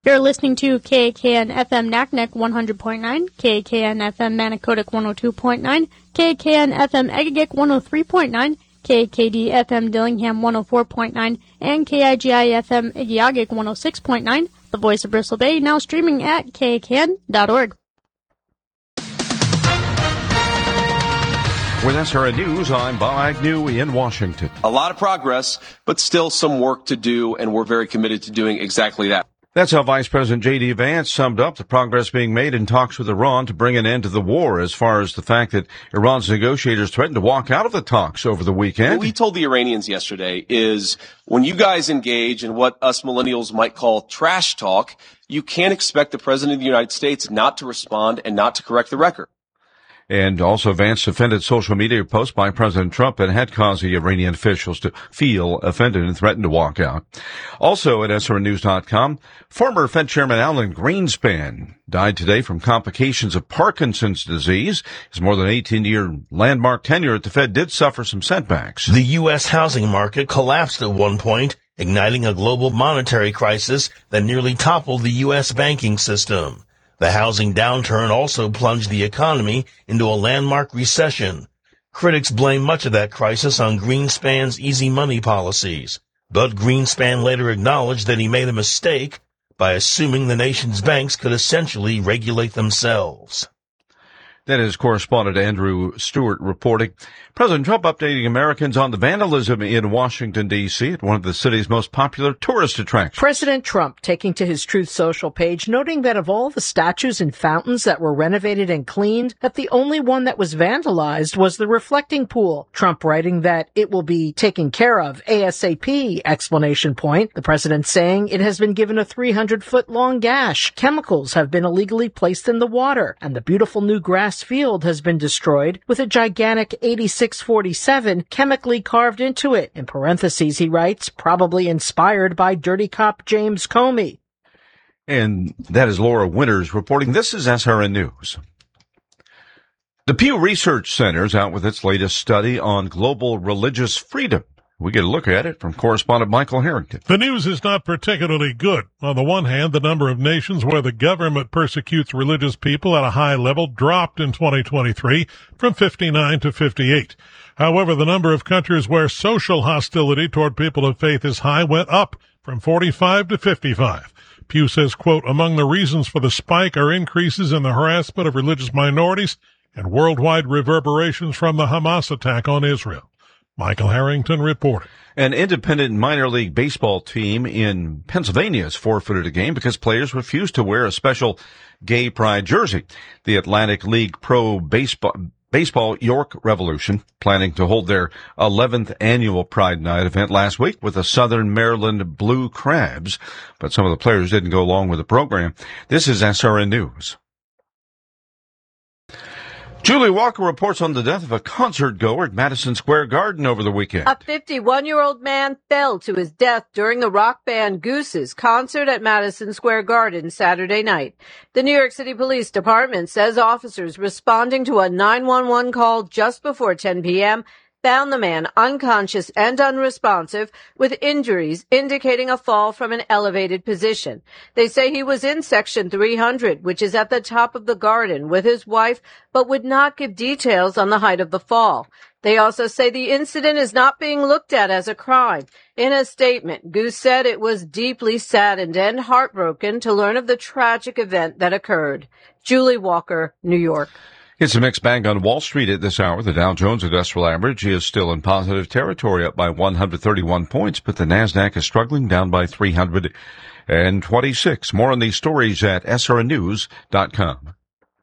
You're listening to KKN FM Naknek 100.9, KKN FM Manicodic 102.9, KKN FM Egegik 103.9, KKD FM Dillingham 104.9, and KIGI FM Igiagik 106.9, the voice of Bristol Bay, now streaming at kkn.org. With SRN News, I'm Bob Agnew in Washington. A lot of progress, but still some work to do, and we're very committed to doing exactly that. That's how Vice President J.D. Vance summed up the progress being made in talks with Iran to bring an end to the war, as far as the fact that Iran's negotiators threatened to walk out of the talks over the weekend. What we told the Iranians yesterday is when you guys engage in what us millennials might call trash talk, you can't expect the President of the United States not to respond and not to correct the record. And also, Vance defended social media posts by President Trump that had caused the Iranian officials to feel offended and threatened to walk out. Also at SRNnews.com, former Fed Chairman Alan Greenspan died today from complications of Parkinson's disease. His more than 18-year landmark tenure at the Fed did suffer some setbacks. The U.S. housing market collapsed at one point, igniting a global monetary crisis that nearly toppled the U.S. banking system. The housing downturn also plunged the economy into a landmark recession. Critics blame much of that crisis on Greenspan's easy money policies, but Greenspan later acknowledged that he made a mistake by assuming the nation's banks could essentially regulate themselves. That is correspondent Andrew Stewart reporting. President Trump updating Americans on the vandalism in Washington, D.C. at one of the city's most popular tourist attractions. President Trump taking to his Truth Social page, noting that of all the statues and fountains that were renovated and cleaned, that the only one that was vandalized was the reflecting pool. Trump writing that it will be taken care of ASAP, exclamation point. The president saying it has been given a 300-foot-long gash. Chemicals have been illegally placed in the water, and the beautiful new grass field has been destroyed with a gigantic 8647 chemically carved into it. In parentheses, he writes, probably inspired by dirty cop James Comey. And that is Laura Winters reporting. This is SRN News. The Pew Research Center is out with its latest study on global religious freedom. We get a look at it from correspondent Michael Harrington. The news is not particularly good. On the one hand, the number of nations where the government persecutes religious people at a high level dropped in 2023 from 59 to 58. However, the number of countries where social hostility toward people of faith is high went up from 45 to 55. Pew says, quote, among the reasons for the spike are increases in the harassment of religious minorities and worldwide reverberations from the Hamas attack on Israel. Michael Harrington reporting. An independent minor league baseball team in Pennsylvania has forfeited a game because players refused to wear a special gay pride jersey. The Atlantic League Pro Baseball York Revolution planning to hold their 11th annual Pride Night event last week with the Southern Maryland Blue Crabs, but some of the players didn't go along with the program. This is SRN News. Julie Walker reports on the death of a concert goer at Madison Square Garden over the weekend. A 51-year-old man fell to his death during the rock band Goose's concert at Madison Square Garden Saturday night. The New York City Police Department says officers responding to a 911 call just before 10 p.m. found the man unconscious and unresponsive with injuries indicating a fall from an elevated position. They say he was in section 300, which is at the top of the garden, with his wife, but would not give details on the height of the fall. They also say the incident is not being looked at as a crime. In a statement, Goose said it was deeply saddened and heartbroken to learn of the tragic event that occurred. Julie Walker, New York. It's a mixed bag on Wall Street at this hour. The Dow Jones Industrial Average is still in positive territory, up by 131 points, but the Nasdaq is struggling, down by 326. More on these stories at srnnews.com.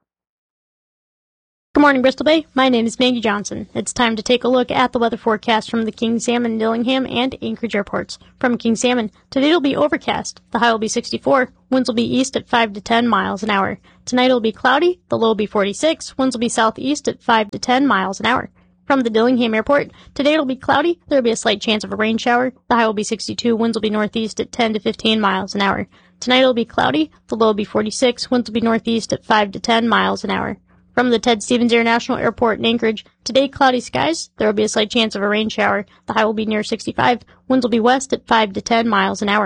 Good morning, Bristol Bay. My name is Maggie Johnson. It's time to take a look at the weather forecast from the King Salmon, Dillingham, and Anchorage airports. From King Salmon, today it'll be overcast. The high will be 64. Winds will be east at 5 to 10 miles an hour. Tonight it'll be cloudy. The low will be 46. Winds will be southeast at 5 to 10 miles an hour. From the Dillingham Airport, today it'll be cloudy. There will be a slight chance of a rain shower. The high will be 62. Winds will be northeast at 10 to 15 miles an hour. Tonight it'll be cloudy. The low will be 46. Winds will be northeast at 5 to 10 miles an hour. From the Ted Stevens International Airport in Anchorage, today cloudy skies. There will be a slight chance of a rain shower. The high will be near 65. Winds will be west at 5 to 10 miles an hour.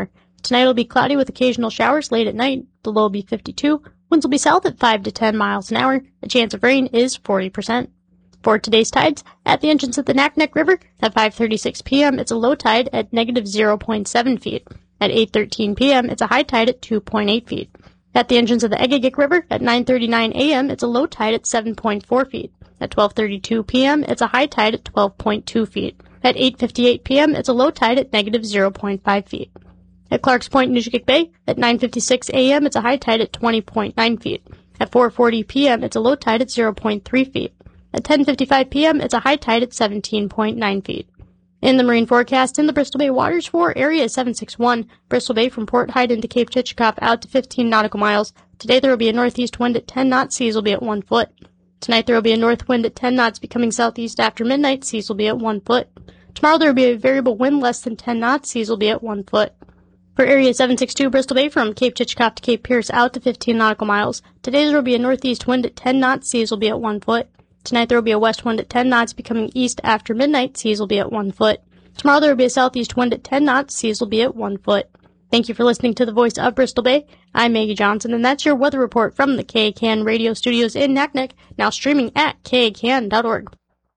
Tonight will be cloudy with occasional showers late at night. The low will be 52. Winds will be south at 5 to 10 miles an hour. The chance of rain is 40%. For today's tides, at the entrance of the Naknek River, at 5:36 p.m., it's a low tide at negative 0.7 feet. At 8:13 p.m., it's a high tide at 2.8 feet. At the entrance of the Egegik River, at 9:39 a.m., it's a low tide at 7.4 feet. At 12:32 p.m., it's a high tide at 12.2 feet. At 8:58 p.m., it's a low tide at negative 0.5 feet. At Clarks Point, Nujikik Bay, at 9:56 a.m., it's a high tide at 20.9 feet. At 4:40 p.m., it's a low tide at 0.3 feet. At 10:55 p.m., it's a high tide at 17.9 feet. In the marine forecast, in the Bristol Bay waters for Area 761, Bristol Bay from Port Hyde into Cape Chichikov out to 15 nautical miles. Today there will be a northeast wind at 10 knots, seas will be at 1 foot. Tonight there will be a north wind at 10 knots becoming southeast after midnight, seas will be at 1 foot. Tomorrow there will be a variable wind less than 10 knots, seas will be at 1 foot. For Area 762, Bristol Bay from Cape Chichikov to Cape Pierce out to 15 nautical miles. Today there will be a northeast wind at 10 knots, seas will be at 1 foot. Tonight there will be a west wind at 10 knots becoming east after midnight, seas will be at 1 foot. Tomorrow there will be a southeast wind at 10 knots, seas will be at 1 foot. Thank you for listening to the Voice of Bristol Bay. I'm Maggie Johnson, and that's your weather report from the KAKN radio studios in Naknek, now streaming at KAKN.org.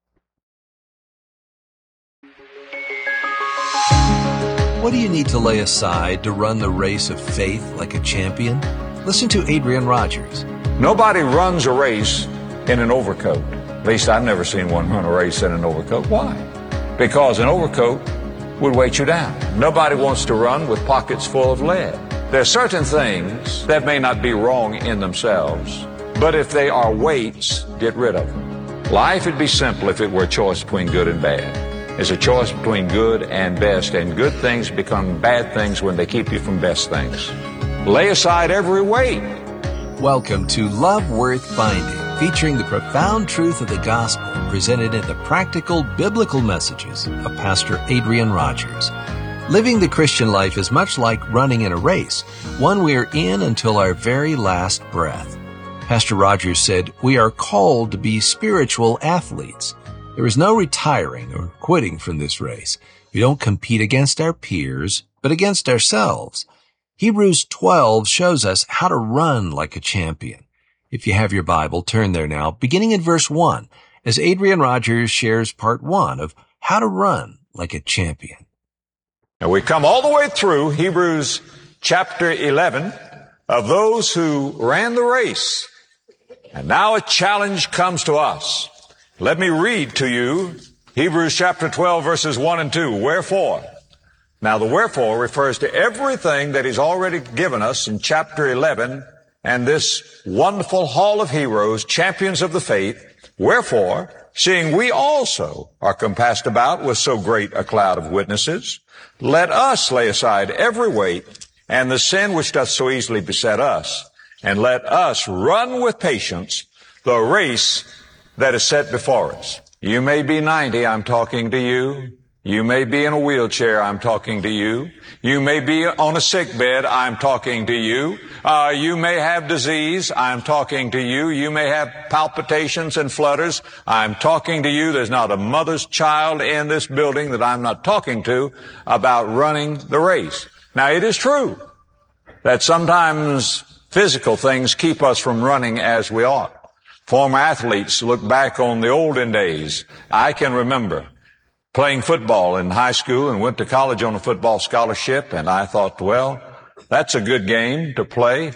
What do you need to lay aside to run the race of faith like a champion? Listen to Adrian Rogers. Nobody runs a race in an overcoat. At least I've never seen one run a race in an overcoat. Why? Because an overcoat would weight you down. Nobody wants to run with pockets full of lead. There are certain things that may not be wrong in themselves, but if they are weights, get rid of them. Life would be simple if it were a choice between good and bad. It's a choice between good and best, and good things become bad things when they keep you from best things. Lay aside every weight. Welcome to Love Worth Finding, featuring the profound truth of the gospel presented in the practical biblical messages of Pastor Adrian Rogers. Living the Christian life is much like running in a race, one we're in until our very last breath. Pastor Rogers said, "We are called to be spiritual athletes. There is no retiring or quitting from this race. We don't compete against our peers, but against ourselves." Hebrews 12 shows us how to run like a champion. If you have your Bible, turn there now, beginning in verse 1, as Adrian Rogers shares part 1 of how to run like a champion. And we come all the way through Hebrews chapter 11 of those who ran the race. And now a challenge comes to us. Let me read to you Hebrews chapter 12 verses 1 and 2. Wherefore? Now the wherefore refers to everything that he's already given us in chapter 11 and this wonderful hall of heroes, champions of the faith. Wherefore, seeing we also are compassed about with so great a cloud of witnesses, let us lay aside every weight and the sin which doth so easily beset us, and let us run with patience the race that is set before us. You may be 90, I'm talking to you. You may be in a wheelchair, I'm talking to you. You may be on a sick bed, I'm talking to you. You may have disease, I'm talking to you. You may have palpitations and flutters, I'm talking to you. There's not a mother's child in this building that I'm not talking to about running the race. Now, it is true that sometimes physical things keep us from running as we ought. Former athletes look back on the olden days. I can remember playing football in high school and went to college on a football scholarship, and I thought, well, that's a good game to play.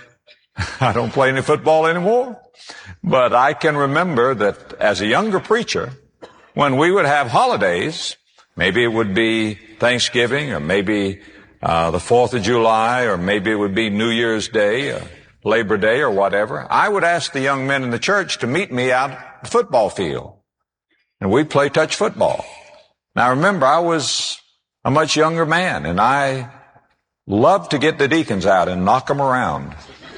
I don't play any football anymore. But I can remember that as a younger preacher, when we would have holidays, maybe it would be Thanksgiving or maybe the 4th of July, or maybe it would be New Year's Day, Labor Day, or whatever, I would ask the young men in the church to meet me out at the football field. And we'd play touch football. Now remember, I was a much younger man, and I loved to get the deacons out and knock them around.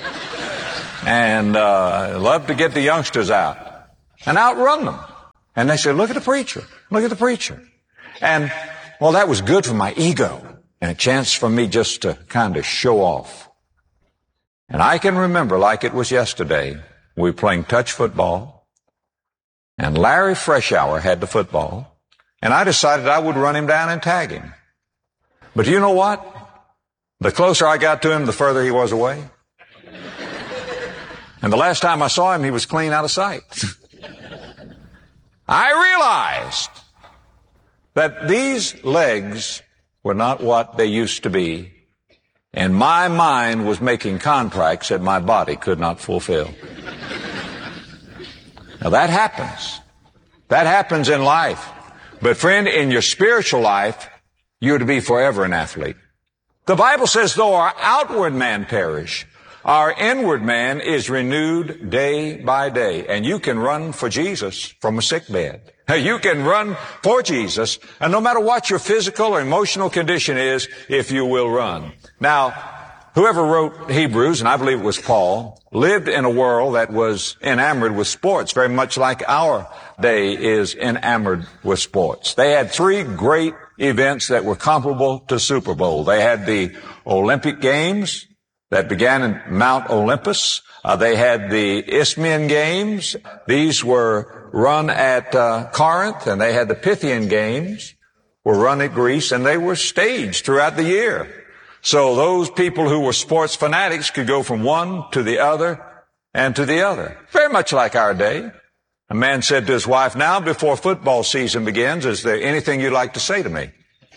And loved to get the youngsters out and outrun them. And they said, look at the preacher. Look at the preacher. And, well, that was good for my ego and a chance for me just to kind of show off. And I can remember like it was yesterday, we were playing touch football, and Larry Freshour had the football. And I decided I would run him down and tag him. But you know what? The closer I got to him, the further he was away. And the last time I saw him, he was clean out of sight. I realized that these legs were not what they used to be, and my mind was making contracts that my body could not fulfill. Now that happens. That happens in life. But friend, in your spiritual life, you're to be forever an athlete. The Bible says, though our outward man perish, our inward man is renewed day by day. And you can run for Jesus from a sick bed. You can run for Jesus, and no matter what your physical or emotional condition is, if you will run. Now, whoever wrote Hebrews, and I believe it was Paul, lived in a world that was enamored with sports, very much like our day is enamored with sports. They had three great events that were comparable to Super Bowl. They had the Olympic Games that began in Mount Olympus. They had the Isthmian Games. These were run at Corinth, and they had the Pythian Games were run at Greece, and they were staged throughout the year. So those people who were sports fanatics could go from one to the other and to the other. Very much like our day. A man said to his wife, now before football season begins, is there anything you'd like to say to me?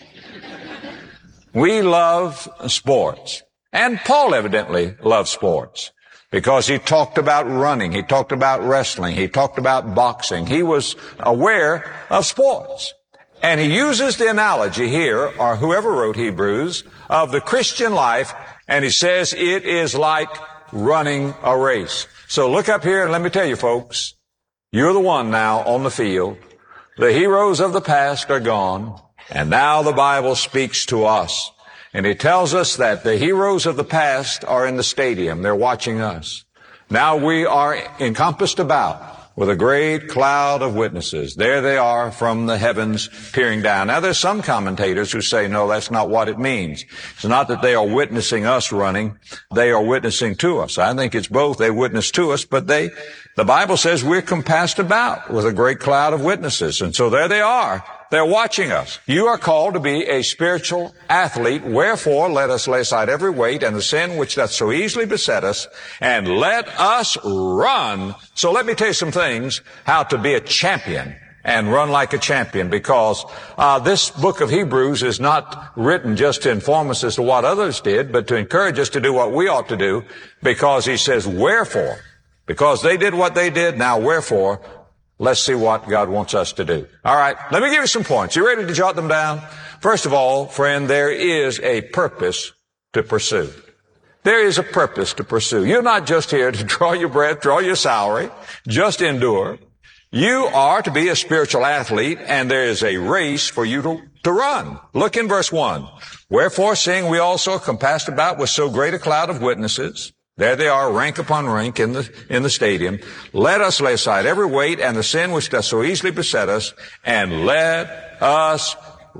We love sports. And Paul evidently loved sports because he talked about running. He talked about wrestling. He talked about boxing. He was aware of sports. And he uses the analogy here, or whoever wrote Hebrews, of the Christian life, and he says it is like running a race. So look up here and let me tell you, folks, you're the one now on the field. The heroes of the past are gone, and now the Bible speaks to us. And it tells us that the heroes of the past are in the stadium. They're watching us. Now we are encompassed about with a great cloud of witnesses. There they are from the heavens peering down. Now there's some commentators who say, no, that's not what it means. It's not that they are witnessing us running. They are witnessing to us. I think it's both. They witness to us, but the Bible says we're compassed about with a great cloud of witnesses. And so there they are. They're watching us. You are called to be a spiritual athlete. Wherefore, let us lay aside every weight and the sin which doth so easily beset us, and let us run. So let me tell you some things, how to be a champion and run like a champion, because this book of Hebrews is not written just to inform us as to what others did, but to encourage us to do what we ought to do, because he says, wherefore, because they did what they did, now wherefore, let's see what God wants us to do. All right, let me give you some points. You ready to jot them down? First of all, friend, there is a purpose to pursue. There is a purpose to pursue. You're not just here to draw your breath, draw your salary, just endure. You are to be a spiritual athlete, and there is a race for you to run. Look in verse 1. Wherefore, seeing we also are compassed about with so great a cloud of witnesses, there they are, rank upon rank in the stadium. Let us lay aside every weight and the sin which doth so easily beset us, and let us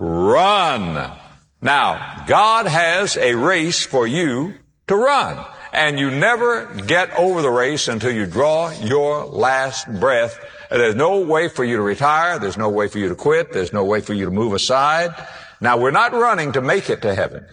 run. Now, God has a race for you to run, and you never get over the race until you draw your last breath. There's no way for you to retire. There's no way for you to quit. There's no way for you to move aside. Now, we're not running to make it to heaven.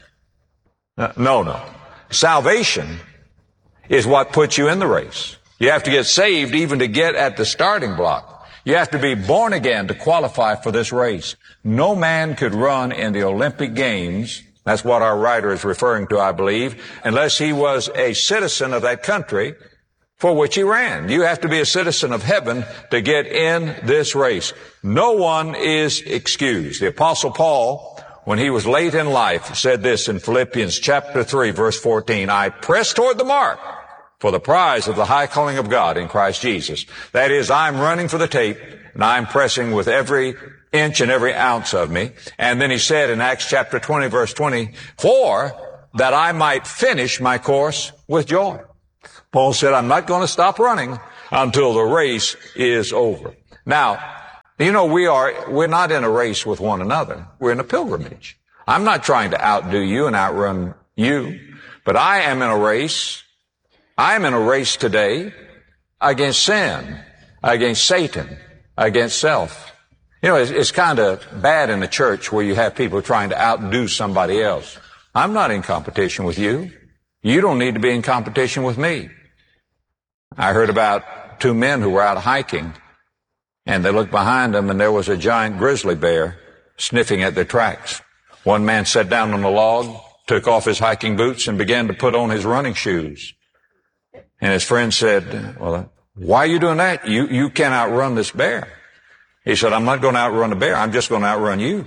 No. Salvation is what puts you in the race. You have to get saved even to get at the starting block. You have to be born again to qualify for this race. No man could run in the Olympic Games, that's what our writer is referring to, I believe, unless he was a citizen of that country for which he ran. You have to be a citizen of heaven to get in this race. No one is excused. The Apostle Paul, when he was late in life, said this in Philippians chapter 3, verse 14, I press toward the mark for the prize of the high calling of God in Christ Jesus. That is, I'm running for the tape, and I'm pressing with every inch and every ounce of me. And then he said in Acts chapter 20, verse 20, for that I might finish my course with joy. Paul said, I'm not going to stop running until the race is over. Now, you know, we're not in a race with one another. We're in a pilgrimage. I'm not trying to outdo you and outrun you, but I am in a race. I am in a race today against sin, against Satan, against self. You know, it's kind of bad in the church where you have people trying to outdo somebody else. I'm not in competition with you. You don't need to be in competition with me. I heard about two men who were out hiking, and they looked behind them, and there was a giant grizzly bear sniffing at their tracks. One man sat down on a log, took off his hiking boots, and began to put on his running shoes. And his friend said, well, why are you doing that? You can't outrun this bear. He said, I'm not going to outrun the bear. I'm just going to outrun you.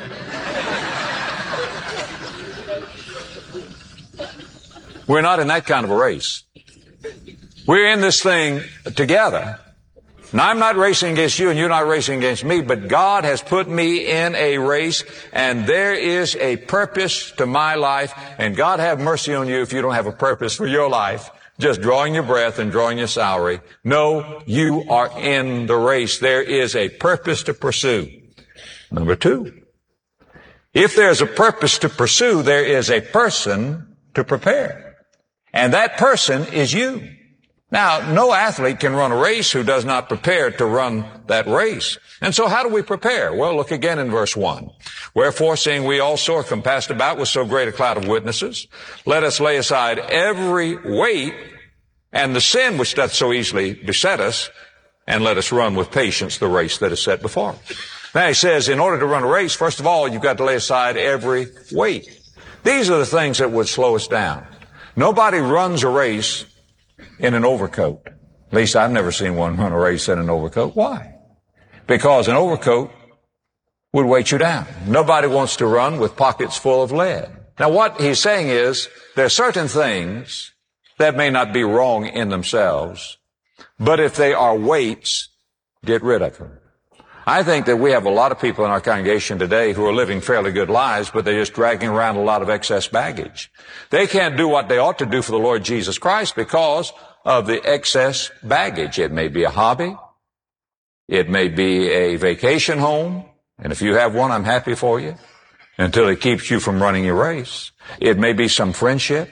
We're not in that kind of a race. We're in this thing together. Now, I'm not racing against you and you're not racing against me, but God has put me in a race, and there is a purpose to my life, and God have mercy on you if you don't have a purpose for your life, just drawing your breath and drawing your salary. No, you are in the race. There is a purpose to pursue. Number two, if there's a purpose to pursue, there is a person to prepare, and that person is you. Now, no athlete can run a race who does not prepare to run that race. And so how do we prepare? Well, look again in verse 1. Wherefore, seeing we also are compassed about with so great a cloud of witnesses, let us lay aside every weight and the sin which doth so easily beset us, and let us run with patience the race that is set before us. Now, he says, in order to run a race, first of all, you've got to lay aside every weight. These are the things that would slow us down. Nobody runs a race in an overcoat. At least I've never seen one run a race in an overcoat. Why? Because an overcoat would weight you down. Nobody wants to run with pockets full of lead. Now, what he's saying is there are certain things that may not be wrong in themselves, but if they are weights, get rid of them. I think that we have a lot of people in our congregation today who are living fairly good lives, but they're just dragging around a lot of excess baggage. They can't do what they ought to do for the Lord Jesus Christ because of the excess baggage. It may be a hobby. It may be a vacation home. And if you have one, I'm happy for you until it keeps you from running your race. It may be some friendship.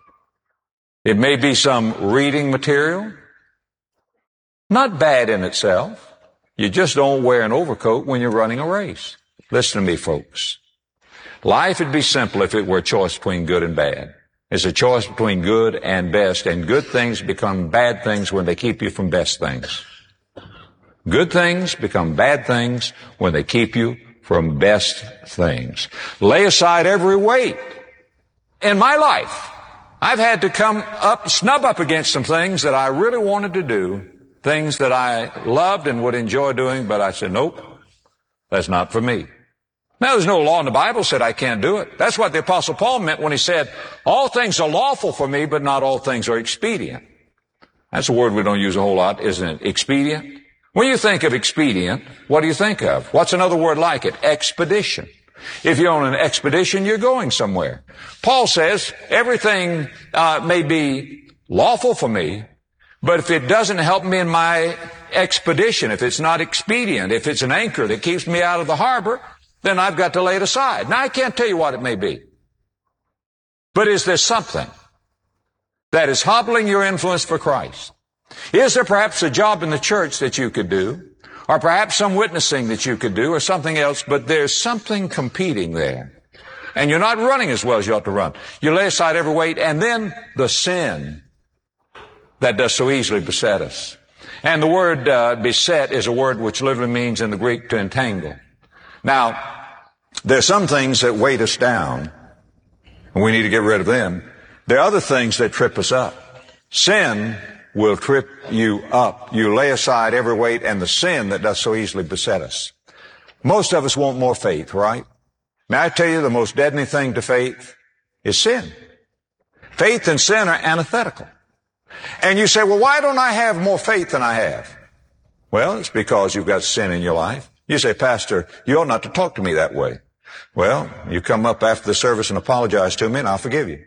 It may be some reading material. Not bad in itself. You just don't wear an overcoat when you're running a race. Listen to me, folks. Life would be simple if it were a choice between good and bad. It's a choice between good and best, and good things become bad things when they keep you from best things. Good things become bad things when they keep you from best things. Lay aside every weight. In my life, I've had to snub up against some things that I really wanted to do, things that I loved and would enjoy doing, but I said, nope, that's not for me. Now, there's no law in the Bible that said I can't do it. That's what the Apostle Paul meant when he said, all things are lawful for me, but not all things are expedient. That's a word we don't use a whole lot, isn't it? Expedient. When you think of expedient, what do you think of? What's another word like it? Expedition. If you're on an expedition, you're going somewhere. Paul says, everything may be lawful for me, but if it doesn't help me in my expedition, if it's not expedient, if it's an anchor that keeps me out of the harbor, then I've got to lay it aside. Now, I can't tell you what it may be. But is there something that is hobbling your influence for Christ? Is there perhaps a job in the church that you could do? Or perhaps some witnessing that you could do or something else, but there's something competing there. And you're not running as well as you ought to run. You lay aside every weight, and then the sin that does so easily beset us. And the word beset is a word which literally means in the Greek to entangle. Now, there's some things that weight us down, and we need to get rid of them. There are other things that trip us up. Sin will trip you up. You lay aside every weight and the sin that does so easily beset us. Most of us want more faith, right? May I tell you the most deadening thing to faith is sin. Faith and sin are antithetical. And you say, well, why don't I have more faith than I have? Well, it's because you've got sin in your life. You say, Pastor, you ought not to talk to me that way. Well, you come up after the service and apologize to me, and I'll forgive you.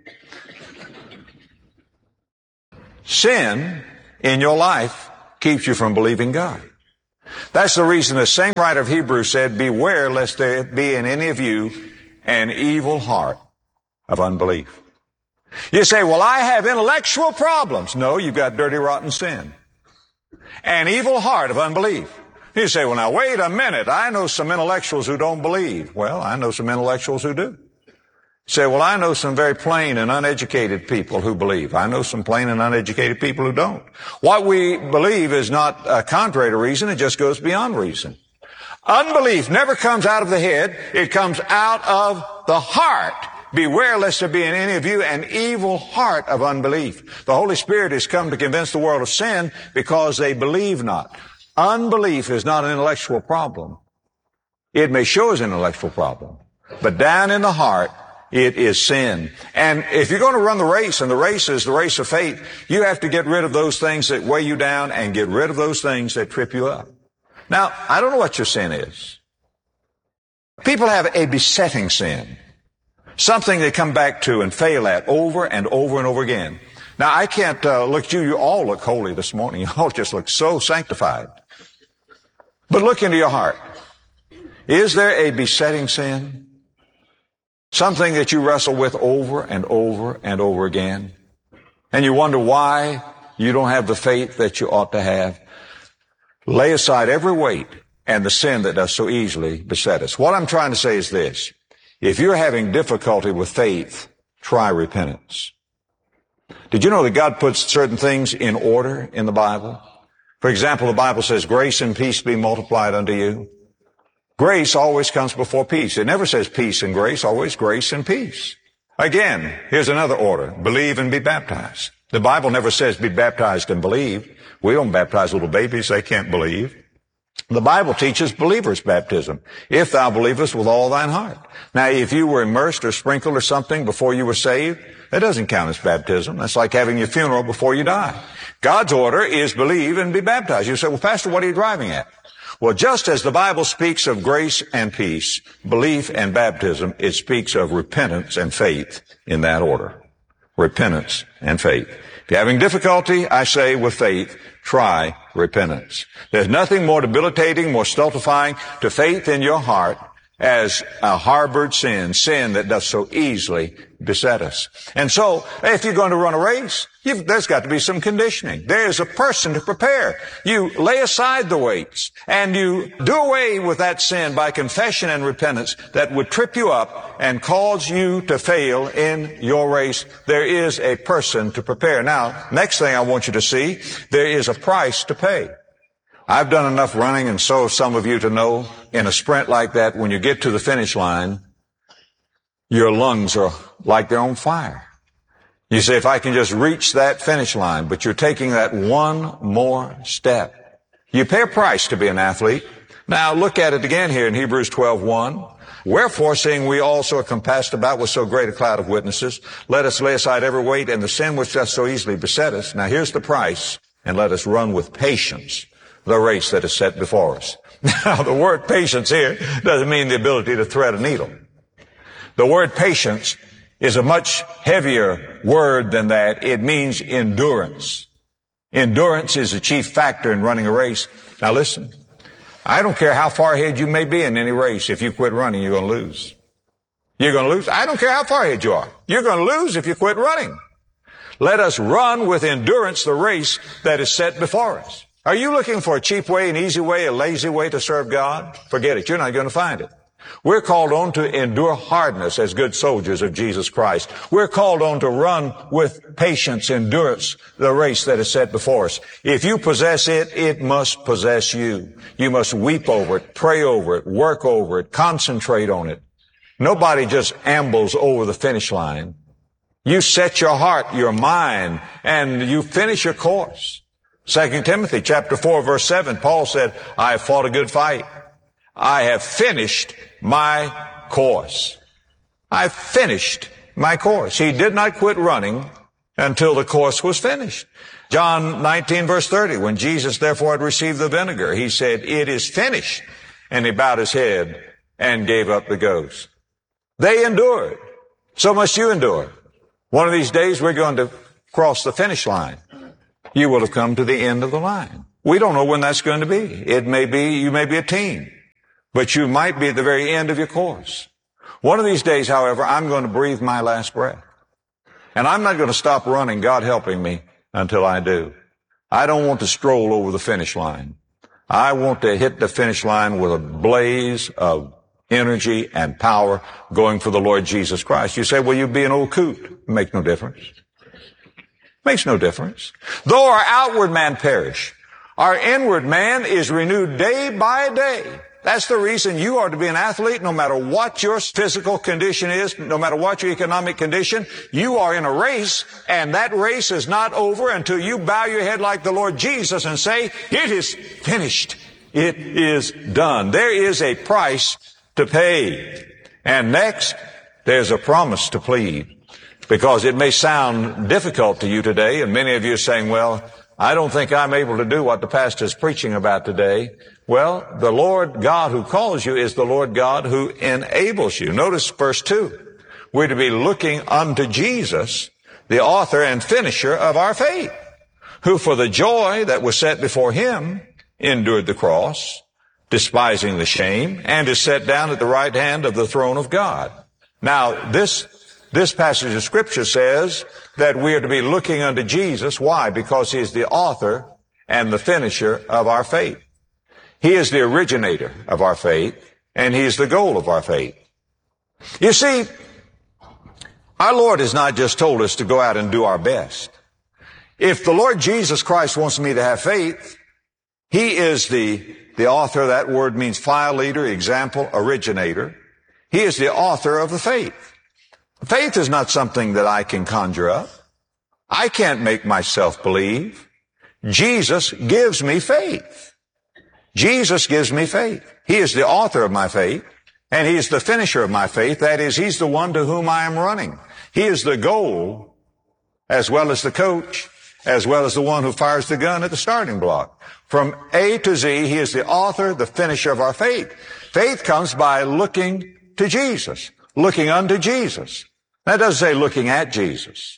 Sin in your life keeps you from believing God. That's the reason the same writer of Hebrews said, beware lest there be in any of you an evil heart of unbelief. You say, well, I have intellectual problems. No, you've got dirty, rotten sin. An evil heart of unbelief. You say, well, now, wait a minute. I know some intellectuals who don't believe. Well, I know some intellectuals who do. Say, well, I know some very plain and uneducated people who believe. I know some plain and uneducated people who don't. What we believe is not contrary to reason. It just goes beyond reason. Unbelief never comes out of the head. It comes out of the heart. Beware lest there be in any of you an evil heart of unbelief. The Holy Spirit has come to convince the world of sin because they believe not. Unbelief is not an intellectual problem. It may show as an intellectual problem, but down in the heart, it is sin. And if you're going to run the race, and the race is the race of faith, you have to get rid of those things that weigh you down and get rid of those things that trip you up. Now, I don't know what your sin is. People have a besetting sin, something they come back to and fail at over and over and over again. Now, I can't look at you. You all look holy this morning. You all just look so sanctified. But look into your heart. Is there a besetting sin? Something that you wrestle with over and over and over again. And you wonder why you don't have the faith that you ought to have. Lay aside every weight and the sin that does so easily beset us. What I'm trying to say is this. If you're having difficulty with faith, try repentance. Did you know that God puts certain things in order in the Bible? For example, the Bible says, grace and peace be multiplied unto you. Grace always comes before peace. It never says peace and grace, always grace and peace. Again, here's another order. Believe and be baptized. The Bible never says be baptized and believe. We don't baptize little babies. They can't believe. The Bible teaches believers' baptism. If thou believest with all thine heart. Now, if you were immersed or sprinkled or something before you were saved, that doesn't count as baptism. That's like having your funeral before you die. God's order is believe and be baptized. You say, well, Pastor, what are you driving at? Well, just as the Bible speaks of grace and peace, belief and baptism, it speaks of repentance and faith in that order. Repentance and faith. If you're having difficulty, I say with faith, try repentance. There's nothing more debilitating, more stultifying to faith in your heart as a harbored sin that does so easily beset us. And so, if you're going to run a race, there's got to be some conditioning. There's a person to prepare. You lay aside the weights, and you do away with that sin by confession and repentance that would trip you up and cause you to fail in your race. There is a person to prepare. Now, next thing I want you to see, there is a price to pay. I've done enough running, and so have some of you, to know in a sprint like that, when you get to the finish line, your lungs are like they're on fire. You say, if I can just reach that finish line, but you're taking that one more step. You pay a price to be an athlete. Now look at it again here in Hebrews 12:1. Wherefore, seeing we also are compassed about with so great a cloud of witnesses, let us lay aside every weight and the sin which doth so easily beset us. Now here's the price, and let us run with patience the race that is set before us. Now, the word patience here doesn't mean the ability to thread a needle. The word patience is a much heavier word than that. It means endurance. Endurance is the chief factor in running a race. Now listen, I don't care how far ahead you may be in any race. If you quit running, you're going to lose. You're going to lose. I don't care how far ahead you are. You're going to lose if you quit running. Let us run with endurance the race that is set before us. Are you looking for a cheap way, an easy way, a lazy way to serve God? Forget it. You're not going to find it. We're called on to endure hardness as good soldiers of Jesus Christ. We're called on to run with patience, endurance, the race that is set before us. If you possess it, it must possess you. You must weep over it, pray over it, work over it, concentrate on it. Nobody just ambles over the finish line. You set your heart, your mind, and you finish your course. 2 Timothy chapter 4 verse 7, Paul said, I have fought a good fight. I have finished my course. I finished my course. He did not quit running until the course was finished. John 19 verse 30, when Jesus therefore had received the vinegar, he said, it is finished. And he bowed his head and gave up the ghost. They endured. So must you endure. One of these days we're going to cross the finish line. You will have come to the end of the line. We don't know when that's going to be. It may be, you may be a teen, but you might be at the very end of your course. One of these days, however, I'm going to breathe my last breath. And I'm not going to stop running, God helping me, until I do. I don't want to stroll over the finish line. I want to hit the finish line with a blaze of energy and power going for the Lord Jesus Christ. You say, well, you'd be an old coot. Makes no difference. Makes no difference. Though our outward man perish, our inward man is renewed day by day. That's the reason you are to be an athlete no matter what your physical condition is, no matter what your economic condition. You are in a race, and that race is not over until you bow your head like the Lord Jesus and say, it is finished. It is done. There is a price to pay. And next, there's a promise to plead. Because it may sound difficult to you today, and many of you are saying, well, I don't think I'm able to do what the pastor is preaching about today. Well, the Lord God who calls you is the Lord God who enables you. Notice verse 2. We're to be looking unto Jesus, the author and finisher of our faith, who for the joy that was set before him endured the cross, despising the shame, and is set down at the right hand of the throne of God. Now, this passage of Scripture says that we are to be looking unto Jesus. Why? Because he is the author and the finisher of our faith. He is the originator of our faith, and he is the goal of our faith. You see, our Lord has not just told us to go out and do our best. If the Lord Jesus Christ wants me to have faith, he is the author. That word means file leader, example, originator. He is the author of the faith. Faith is not something that I can conjure up. I can't make myself believe. Jesus gives me faith. Jesus gives me faith. He is the author of my faith, and he is the finisher of my faith. That is, he's the one to whom I am running. He is the goal, as well as the coach, as well as the one who fires the gun at the starting block. From A to Z, he is the author, the finisher of our faith. Faith comes by looking to Jesus, looking unto Jesus. That doesn't say looking at Jesus.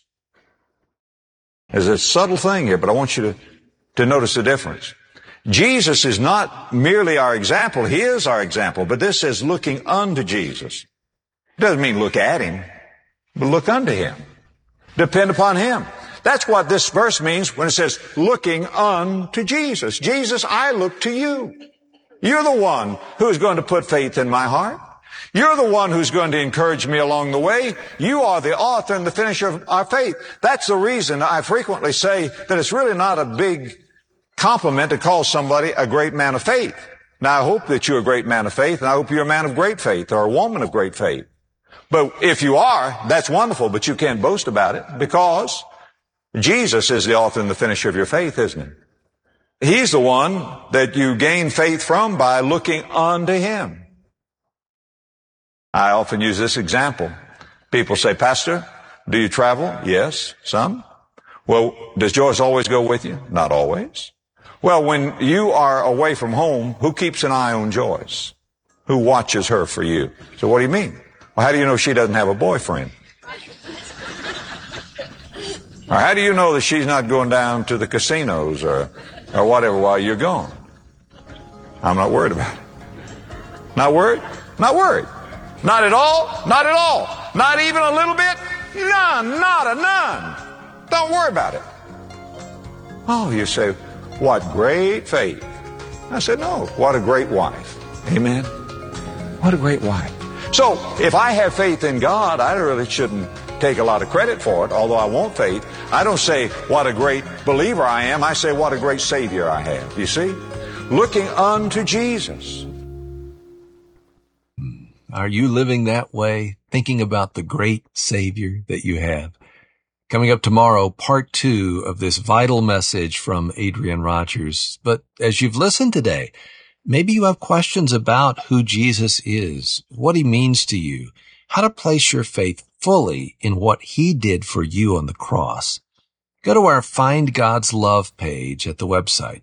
There's a subtle thing here, but I want you to notice the difference. Jesus is not merely our example. He is our example, but this says looking unto Jesus. It doesn't mean look at him, but look unto him. Depend upon him. That's what this verse means when it says looking unto Jesus. Jesus, I look to you. You're the one who's going to put faith in my heart. You're the one who's going to encourage me along the way. You are the author and the finisher of our faith. That's the reason I frequently say that it's really not a big compliment to call somebody a great man of faith. Now, I hope that you're a great man of faith, and I hope you're a man of great faith or a woman of great faith. But if you are, that's wonderful, but you can't boast about it because Jesus is the author and the finisher of your faith, isn't he? He's the one that you gain faith from by looking unto him. I often use this example. People say, Pastor, do you travel? Yes, some. Well, does Joyce always go with you? Not always. Well, when you are away from home, who keeps an eye on Joyce? Who watches her for you? So what do you mean? Well, how do you know she doesn't have a boyfriend? Or how do you know that she's not going down to the casinos or whatever while you're gone? I'm not worried about it. Not worried? Not worried. Not at all? Not at all. Not even a little bit? None. Not a none. Don't worry about it. Oh, you say, what great faith. I said, no, what a great wife. Amen. What a great wife. So, if I have faith in God, I really shouldn't take a lot of credit for it, although I want faith. I don't say, what a great believer I am. I say, what a great Savior I have. You see? Looking unto Jesus. Are you living that way, thinking about the great Savior that you have? Coming up tomorrow, part 2 of this vital message from Adrian Rogers. But as you've listened today, maybe you have questions about who Jesus is, what he means to you, how to place your faith fully in what he did for you on the cross. Go to our Find God's Love page at the website,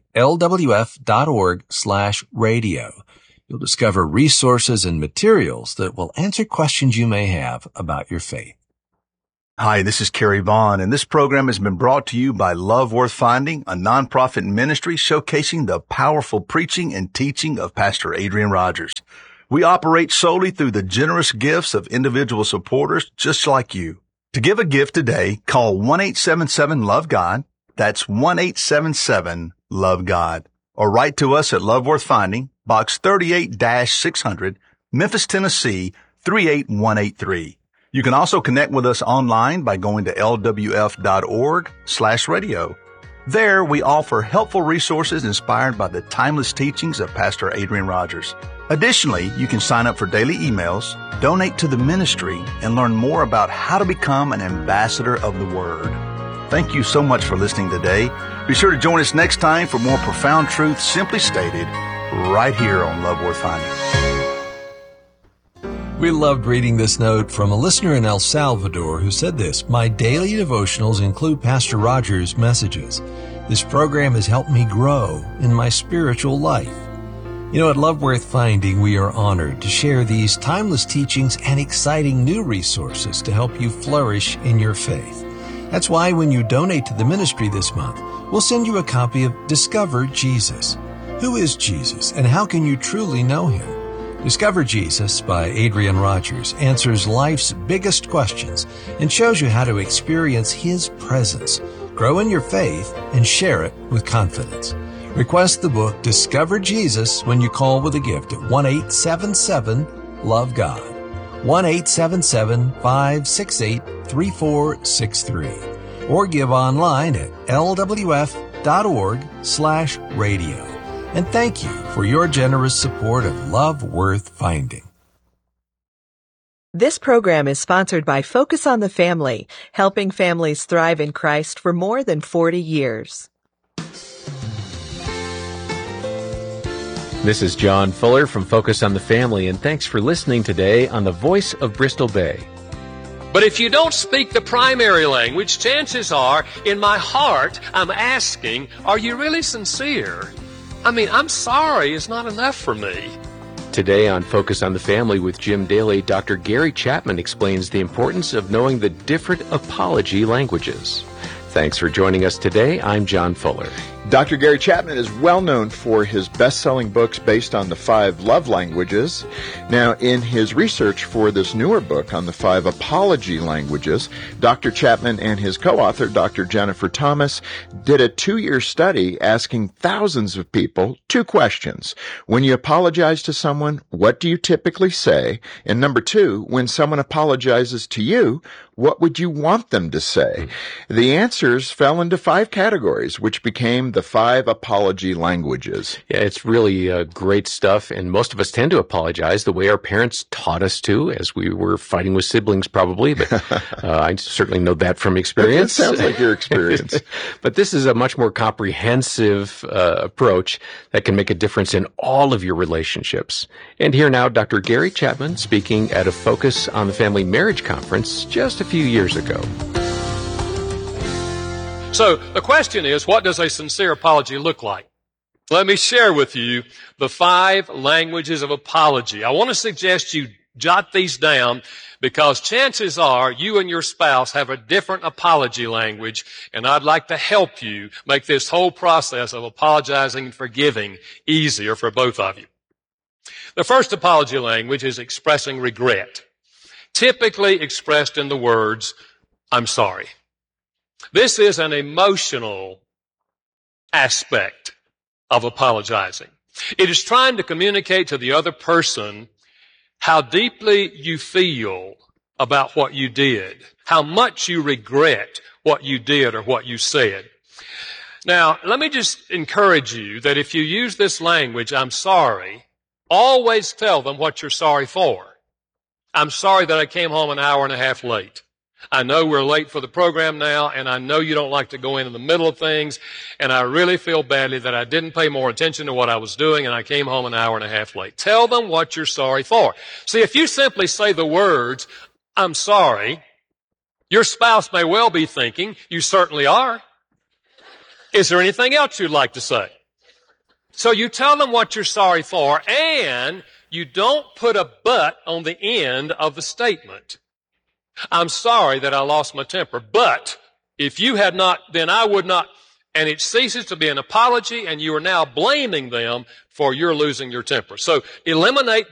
lwf.org/radio. You'll discover resources and materials that will answer questions you may have about your faith. Hi, this is Kerry Vaughn, and this program has been brought to you by Love Worth Finding, a nonprofit ministry showcasing the powerful preaching and teaching of Pastor Adrian Rogers. We operate solely through the generous gifts of individual supporters just like you. To give a gift today, call 1-877-LOVE-GOD. That's 1-877-LOVE-GOD. Or write to us at Love Worth Finding, Box 38-600, Memphis, Tennessee 38183. You can also connect with us online by going to lwf.org/radio. There, we offer helpful resources inspired by the timeless teachings of Pastor Adrian Rogers. Additionally, you can sign up for daily emails, donate to the ministry, and learn more about how to become an ambassador of the Word. Thank you so much for listening today. Be sure to join us next time for more profound truth simply stated right here on Love Worth Finding. We loved reading this note from a listener in El Salvador who said this: "My daily devotionals include Pastor Rogers' messages. This program has helped me grow in my spiritual life." You know, at Love Worth Finding, we are honored to share these timeless teachings and exciting new resources to help you flourish in your faith. That's why when you donate to the ministry this month, we'll send you a copy of Discover Jesus. Who is Jesus, and how can you truly know Him? Discover Jesus by Adrian Rogers answers life's biggest questions and shows you how to experience His presence, grow in your faith, and share it with confidence. Request the book Discover Jesus when you call with a gift at 1-877-LOVE-GOD, 1-877-568-3463, or give online at lwf.org/radio. And thank you for your generous support of Love Worth Finding. This program is sponsored by Focus on the Family, helping families thrive in Christ for more than 40 years. This is John Fuller from Focus on the Family, and thanks for listening today on the Voice of Bristol Bay. But if you don't speak the primary language, chances are, in my heart, I'm asking, are you really sincere? I mean, I'm sorry is not enough for me. Today on Focus on the Family with Jim Daly, Dr. Gary Chapman explains the importance of knowing the different apology languages. Thanks for joining us today. I'm John Fuller. Dr. Gary Chapman is well known for his best-selling books based on the 5 love languages. Now, in his research for this newer book on the 5 apology languages, Dr. Chapman and his co-author, Dr. Jennifer Thomas, did a 2-year study asking thousands of people 2 questions. When you apologize to someone, what do you typically say? And number 2, when someone apologizes to you, what would you want them to say? The answers fell into 5 categories, which became the 5 apology languages. Yeah, it's really great stuff, and most of us tend to apologize the way our parents taught us to, as we were fighting with siblings probably, but I certainly know that from experience. It sounds like your experience. But this is a much more comprehensive approach that can make a difference in all of your relationships. And here now, Dr. Gary Chapman speaking at a Focus on the Family Marriage Conference just a few years ago. So the question is, what does a sincere apology look like? Let me share with you the 5 languages of apology. I want to suggest you jot these down because chances are you and your spouse have a different apology language, and I'd like to help you make this whole process of apologizing and forgiving easier for both of you. The first apology language is expressing regret, typically expressed in the words, "I'm sorry." This is an emotional aspect of apologizing. It is trying to communicate to the other person how deeply you feel about what you did, how much you regret what you did or what you said. Now, let me just encourage you that if you use this language, "I'm sorry," always tell them what you're sorry for. "I'm sorry that I came home an hour and a half late. I know we're late for the program now, and I know you don't like to go in the middle of things, and I really feel badly that I didn't pay more attention to what I was doing, and I came home an hour and a half late." Tell them what you're sorry for. See, if you simply say the words, "I'm sorry," your spouse may well be thinking, "You certainly are. Is there anything else you'd like to say?" So you tell them what you're sorry for, and you don't put a but on the end of the statement. "I'm sorry that I lost my temper, but if you had not, then I would not," and it ceases to be an apology, and you are now blaming them for your losing your temper. So eliminate